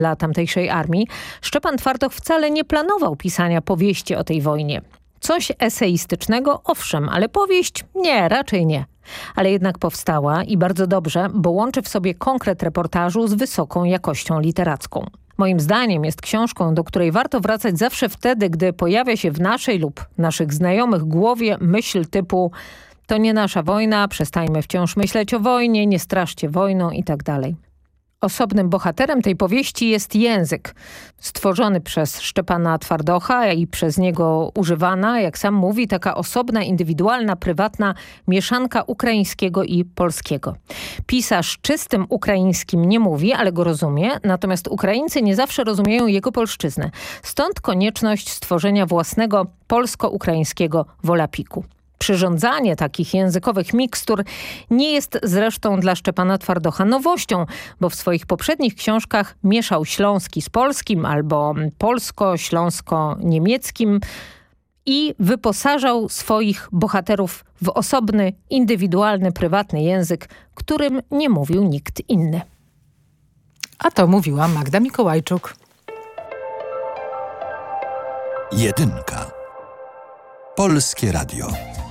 dla tamtejszej armii, Szczepan Twardoch wcale nie planował pisania powieści o tej wojnie. Coś eseistycznego, owszem, ale powieść nie, raczej nie. Ale jednak powstała i bardzo dobrze, bo łączy w sobie konkret reportażu z wysoką jakością literacką. Moim zdaniem jest książką, do której warto wracać zawsze wtedy, gdy pojawia się w naszej lub naszych znajomych głowie myśl typu to nie nasza wojna, przestańmy wciąż myśleć o wojnie, nie straszcie wojną itd. Osobnym bohaterem tej powieści jest język, stworzony przez Szczepana Twardocha i przez niego używana, jak sam mówi, taka osobna, indywidualna, prywatna mieszanka ukraińskiego i polskiego. Pisarz czystym ukraińskim nie mówi, ale go rozumie, natomiast Ukraińcy nie zawsze rozumieją jego polszczyznę. Stąd konieczność stworzenia własnego polsko-ukraińskiego wolapiku. Przyrządzanie takich językowych mikstur nie jest zresztą dla Szczepana Twardocha nowością, bo w swoich poprzednich książkach mieszał śląski z polskim albo polsko-śląsko-niemieckim i wyposażał swoich bohaterów w osobny, indywidualny, prywatny język, którym nie mówił nikt inny. A to mówiła Magda Mikołajczuk. Jedynka. Polskie Radio.